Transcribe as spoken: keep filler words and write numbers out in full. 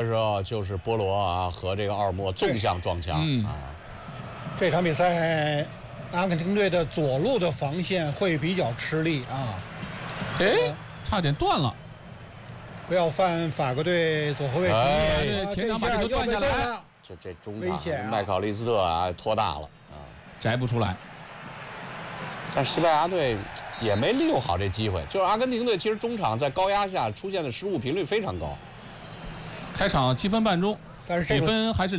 时候，就是波罗啊和这个奥尔莫纵向撞墙、 嗯、 啊。 这场比赛，阿根廷队的左路的防线会比较吃力啊。 哎，差点断了。 不要犯法国队左后卫哎， 对， 前场把这个断下来， 这这中场麦考利斯特啊拖大了啊， 摘不出来。 但西班牙队也没利用好这机会，就是阿根廷队其实中场在高压下出现的失误频率非常高。 开场七分半钟， 但是比分还是。